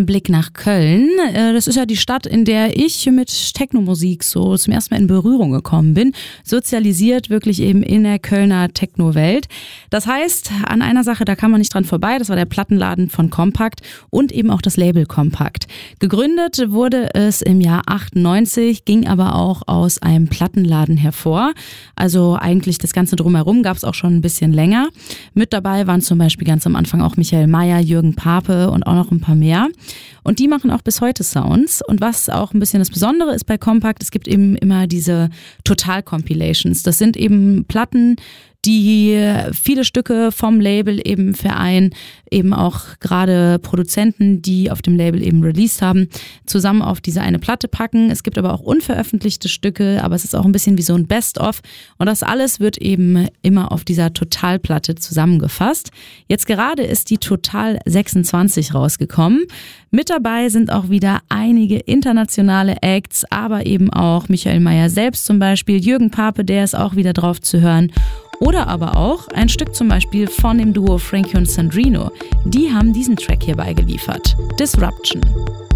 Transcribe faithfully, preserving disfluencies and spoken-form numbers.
Blick nach Köln. Das ist ja die Stadt, in der ich mit Technomusik so zum ersten Mal in Berührung gekommen bin. Sozialisiert wirklich eben in der Kölner Techno-Welt. Das heißt, an einer Sache, da kann man nicht dran vorbei. Das war der Plattenladen von Kompakt und eben auch das Label Kompakt. Gegründet wurde es im Jahr achtundneunzig, ging aber auch aus einem Plattenladen hervor. Also eigentlich das Ganze drumherum gab es auch schon ein bisschen länger. Mit dabei waren zum Beispiel ganz am Anfang auch Michael Mayer, Jürgen Pape und auch noch ein paar mehr. Und die machen auch bis heute Sounds. Und was auch ein bisschen das Besondere ist bei Kompakt, es gibt eben immer diese Total-Compilations. Das sind eben Platten, die viele Stücke vom Label eben vereinen, eben auch gerade Produzenten, die auf dem Label eben released haben, zusammen auf diese eine Platte packen. Es gibt aber auch unveröffentlichte Stücke, aber es ist auch ein bisschen wie so ein Best-of. Und das alles wird eben immer auf dieser Total-Platte zusammengefasst. Jetzt gerade ist die Total sechsundzwanzig rausgekommen. Mit dabei sind auch wieder einige internationale Acts, aber eben auch Michael Mayer selbst zum Beispiel, Jürgen Pape, der ist auch wieder drauf zu hören. Oder aber auch ein Stück zum Beispiel von dem Duo Frankie und Sandrino. Die haben diesen Track hier beigeliefert. Disruption.